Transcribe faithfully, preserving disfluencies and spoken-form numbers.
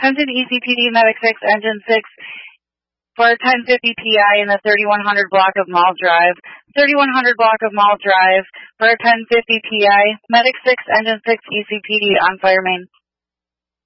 Attention E C P D Medic six, Engine six, for ten fifty P I in the thirty-one hundred block of Mall Drive. thirty-one hundred block of Mall Drive, for ten fifty P I, Medic six, Engine six, E C P D on fire main.